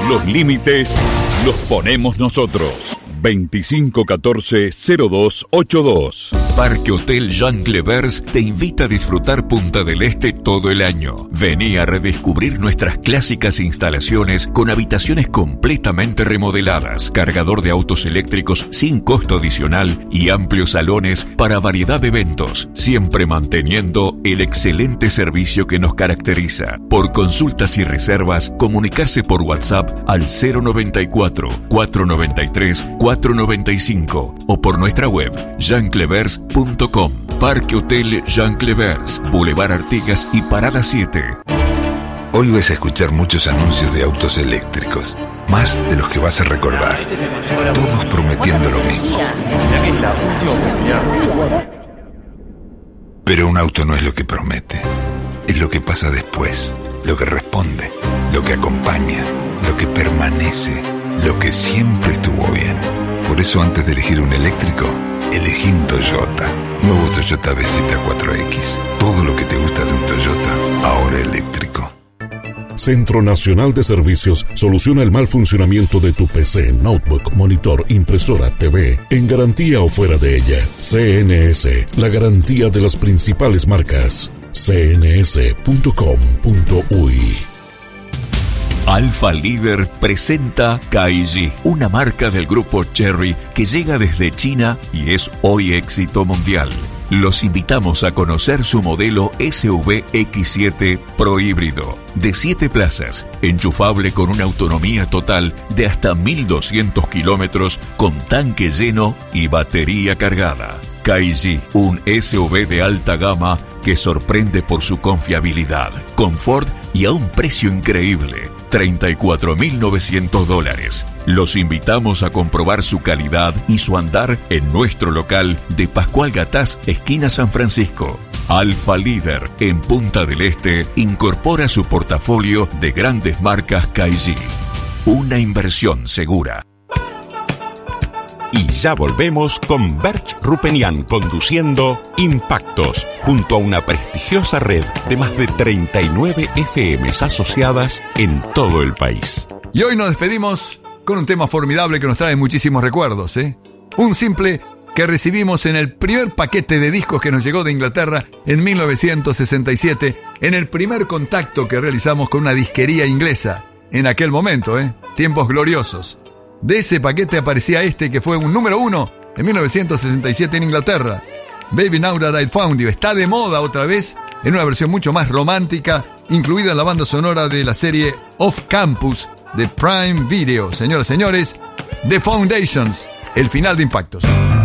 Los límites los ponemos nosotros. 2514-0282. Parque Hotel Jean Clevers te invita a disfrutar Punta del Este todo el año. Vení a redescubrir nuestras clásicas instalaciones con habitaciones completamente remodeladas, cargador de autos eléctricos sin costo adicional y amplios salones para variedad de eventos, siempre manteniendo el excelente servicio que nos caracteriza. Por consultas y reservas, comunicarse por WhatsApp al 094-493-495 o por nuestra web jeanclevers.com. Parque Hotel Jean Clevers, Boulevard Artigas y Parada 7. Hoy vas a escuchar muchos anuncios de autos eléctricos, más de los que vas a recordar, todos prometiendo lo mismo. Pero un auto no es lo que promete, es lo que pasa después, lo que responde, lo que acompaña, lo que permanece, lo que siempre estuvo bien. Por eso, antes de elegir un eléctrico, elegí un Toyota. Nuevo Toyota BZ4X. Todo lo que te gusta de un Toyota, ahora eléctrico. Centro Nacional de Servicios soluciona el mal funcionamiento de tu PC, notebook, monitor, impresora, TV, en garantía o fuera de ella. CNS, la garantía de las principales marcas. cns.com.uy. Alfa Líder presenta Kaiji, una marca del grupo Chery que llega desde China y es hoy éxito mundial. Los invitamos a conocer su modelo SUV X7 Pro híbrido, de 7 plazas, enchufable con una autonomía total de hasta 1.200 kilómetros con tanque lleno y batería cargada. Kaiji, un SUV de alta gama que sorprende por su confiabilidad, confort y a un precio increíble, $34.900. Los invitamos a comprobar su calidad y su andar en nuestro local de Pascual Gatás, esquina San Francisco. Alfa Líder, en Punta del Este, incorpora su portafolio de grandes marcas Kaiji. Una inversión segura. Y ya volvemos con Berch Rupenian conduciendo Impactos, junto a una prestigiosa red de más de 39 FMs asociadas en todo el país. Y hoy nos despedimos con un tema formidable que nos trae muchísimos recuerdos, Un simple que recibimos en el primer paquete de discos que nos llegó de Inglaterra en 1967, en el primer contacto que realizamos con una disquería inglesa, en aquel momento, tiempos gloriosos. De ese paquete aparecía este que fue un número 1 en 1967 en Inglaterra. Baby Now That I Found You está de moda otra vez en una versión mucho más romántica, incluida en la banda sonora de la serie Off Campus de Prime Video. Señoras y señores, The Foundations, el final de Impactos.